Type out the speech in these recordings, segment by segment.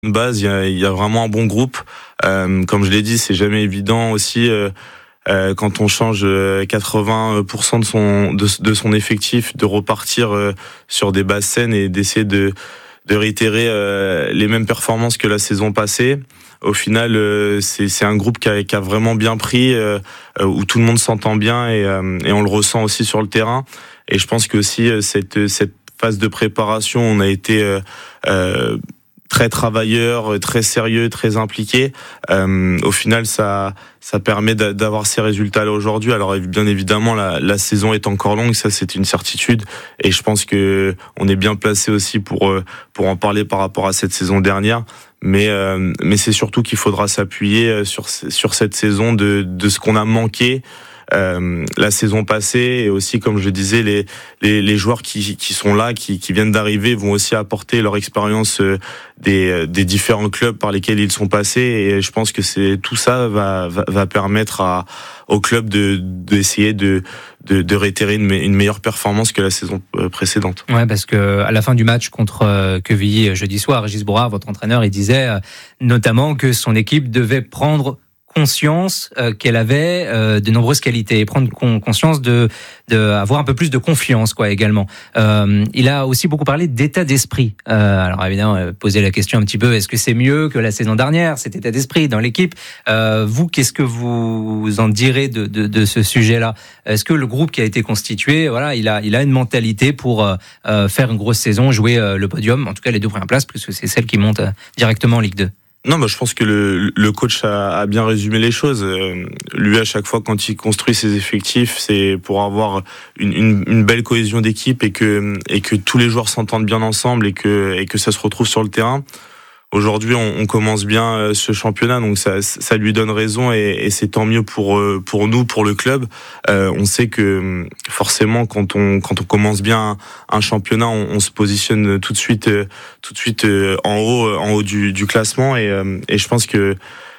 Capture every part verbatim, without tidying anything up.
De base, il y a, il y a vraiment un bon groupe. Euh, comme je l'ai dit, c'est jamais évident aussi euh, euh, quand on change quatre-vingts pour cent de son de, de son effectif, de repartir euh, sur des basses scènes et d'essayer de de réitérer euh, les mêmes performances que la saison passée. Au final, euh, c'est c'est un groupe qui a, qui a vraiment bien pris, euh, où tout le monde s'entend bien et, euh, et on le ressent aussi sur le terrain. Et je pense que aussi cette cette phase de préparation, on a été euh, euh, très travailleur, très sérieux, très impliqué. Euh, au final, ça ça permet d'avoir ces résultats-là aujourd'hui. Alors bien évidemment, la, la saison est encore longue, ça c'est une certitude. Et je pense que on est bien placé aussi pour pour en parler par rapport à cette saison dernière. Mais euh, mais c'est surtout qu'il faudra s'appuyer sur sur cette saison de de ce qu'on a manqué. Euh, la saison passée et aussi, comme je le disais, les les, les joueurs qui qui sont là, qui qui viennent d'arriver, vont aussi apporter leur expérience euh, des des différents clubs par lesquels ils sont passés. Et je pense que c'est tout ça va va, va permettre à au club de d'essayer de de, de réitérer une, une meilleure performance que la saison précédente. Ouais, parce que à la fin du match contre euh, Quevilly jeudi soir, Régis Bourard, votre entraîneur, il disait euh, notamment que son équipe devait prendre conscience euh, qu'elle avait euh, de nombreuses qualités et prendre con- conscience de, de avoir un peu plus de confiance, quoi, également. Euh, il a aussi beaucoup parlé d'état d'esprit. Euh, alors évidemment, euh, poser la question un petit peu, est-ce que c'est mieux que la saison dernière, cet état d'esprit dans l'équipe? euh, Vous, qu'est-ce que vous en direz de, de, de ce sujet-là? Est-ce que le groupe qui a été constitué, voilà, il a, il a une mentalité pour euh, faire une grosse saison, jouer euh, le podium, en tout cas les deux premières places, puisque c'est celle qui monte euh, directement en Ligue deux? Non, bah, je pense que le, le coach a, a bien résumé les choses. Euh, lui, à chaque fois, quand il construit ses effectifs, c'est pour avoir une, une, une belle cohésion d'équipe et que, et que tous les joueurs s'entendent bien ensemble et que, et que ça se retrouve sur le terrain. Aujourd'hui, on, on commence bien ce championnat, donc ça, ça lui donne raison et, et c'est tant mieux pour pour nous, pour le club. Euh, on sait que forcément, quand on quand on commence bien un, un championnat, on, on se positionne tout de suite tout de suite en haut en haut du, du classement et, et je pense que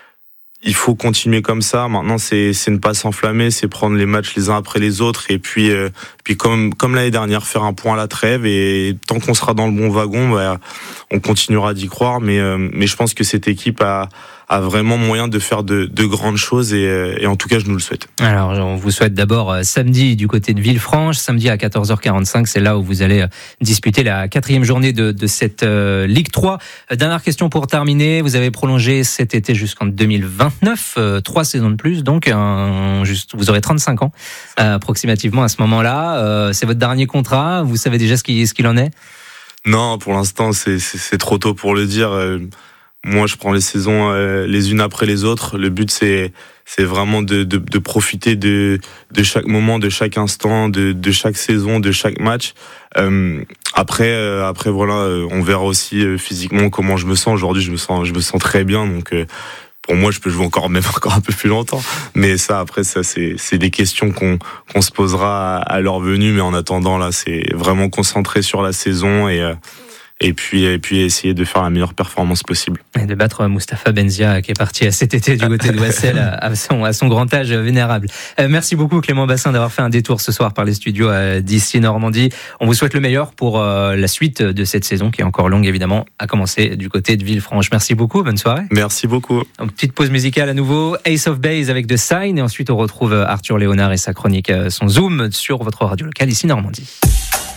il faut continuer comme ça. Maintenant, c'est c'est ne pas s'enflammer, c'est prendre les matchs les uns après les autres et puis euh, puis comme comme l'année dernière, faire un point à la trêve et tant qu'on sera dans le bon wagon, bah, on continuera d'y croire. Mais euh, mais je pense que cette équipe a a vraiment moyen de faire de, de grandes choses et, et en tout cas, je nous le souhaite. Alors, on vous souhaite d'abord euh, samedi du côté de Villefranche, samedi à quatorze heures quarante-cinq, c'est là où vous allez euh, disputer la quatrième journée de, de cette euh, Ligue trois. Euh, dernière question pour terminer, vous avez prolongé cet été jusqu'en deux mille vingt-neuf, euh, trois saisons de plus, donc euh, juste, vous aurez trente-cinq ans euh, approximativement à ce moment-là. Euh, c'est votre dernier contrat, vous savez déjà ce qu'il, ce qu'il en est? Non, pour l'instant, c'est, c'est, c'est trop tôt pour le dire. Euh, Moi, je prends les saisons euh, les unes après les autres. Le but, c'est c'est vraiment de, de, de profiter de, de chaque moment, de chaque instant, de, de chaque saison, de chaque match. Euh, après, euh, après voilà, euh, on verra aussi euh, physiquement comment je me sens. Aujourd'hui, je me sens, je me sens très bien. Donc, euh, pour moi, je peux jouer encore même encore un peu plus longtemps. Mais ça, après, ça, c'est c'est des questions qu'on qu'on se posera à, à leur venue. Mais en attendant, là, c'est vraiment concentré sur la saison et euh, Et puis, et puis essayer de faire la meilleure performance possible. Et de battre Moustapha Benzia qui est parti cet été du côté de Wassel à son, à son grand âge vénérable. Euh, merci beaucoup Clément Bassin d'avoir fait un détour ce soir par les studios euh, d'ici Normandie. On vous souhaite le meilleur pour euh, la suite de cette saison qui est encore longue évidemment, à commencer du côté de Villefranche. Merci beaucoup, bonne soirée. Merci beaucoup. Donc, petite pause musicale à nouveau, Ace of Base avec The Sign et ensuite on retrouve Arthur Léonard et sa chronique, son Zoom sur votre radio locale ici Normandie.